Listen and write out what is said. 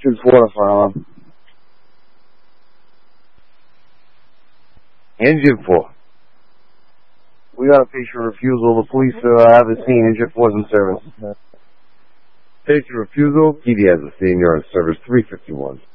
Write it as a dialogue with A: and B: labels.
A: 2-4 firearm.
B: Engine 4.
A: We got a patient refusal. The police have the scene. Engine 4's in service.
B: Patient refusal. PD has the scene. You're in service 351.